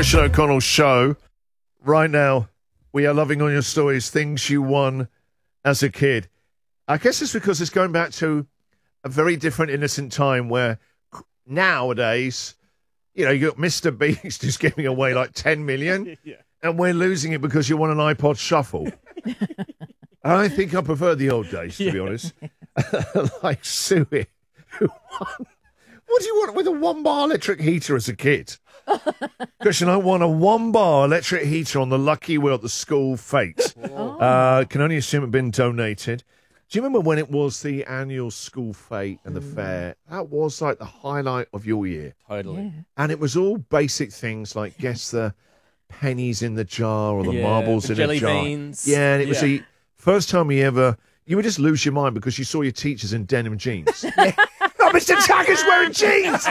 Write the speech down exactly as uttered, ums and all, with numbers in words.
Christian O'Connell show. Right now, we are loving on your stories, things you won as a kid. I guess it's because it's going back to a very different, innocent time where nowadays, you know, you got Mister Beast who's giving away like ten million, yeah. and we're losing it because you want an iPod Shuffle. I think I prefer the old days, to yeah. be honest. Like Suey, who won. What do you want with a one-bar electric heater as a kid? Christian, I won a one-bar electric heater on the lucky wheel at the school fete. Oh. Uh, can only assume it had been donated. Do you remember when it was the annual school fete and the mm. fair? That was like the highlight of your year. Totally. Yeah. And it was all basic things like guess the pennies in the jar or the yeah, marbles in jelly a jar. beans. Yeah, and it was yeah. the first time you ever... You would just lose your mind because you saw your teachers in denim jeans. Oh, Mister Taggart's wearing jeans!